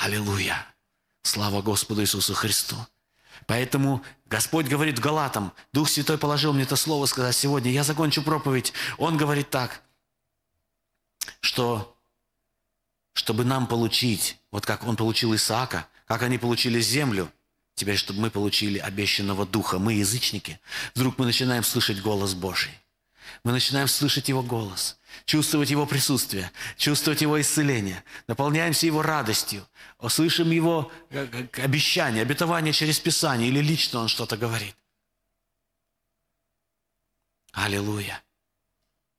Аллилуйя! Слава Господу Иисусу Христу! Поэтому Господь говорит Галатам, Дух Святой положил мне это слово сказать сегодня, я закончу проповедь. Он говорит так, что чтобы нам получить, вот как он получил Исаака, как они получили землю, теперь, чтобы мы получили обещанного Духа, мы, язычники, вдруг мы начинаем слышать голос Божий. Мы начинаем слышать Его голос, чувствовать Его присутствие, чувствовать Его исцеление, наполняемся Его радостью, слышим Его обещания, обетования через Писание или лично Он что-то говорит. Аллилуйя!